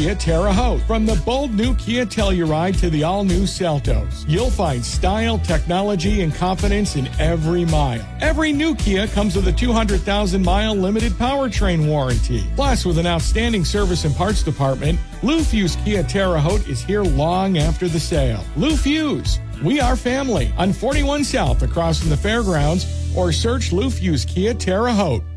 Kia Terre Haute. From the bold new Kia Telluride to the all-new Seltos, you'll find style, technology, and confidence in every mile. Every new Kia comes with a 200,000-mile limited powertrain warranty. Plus, with an outstanding service and parts department, Lou Fuse Kia Terre Haute is here long after the sale. Lou Fuse, we are family on 41 South across from the fairgrounds, or search Lou Fuse Kia Terre Haute.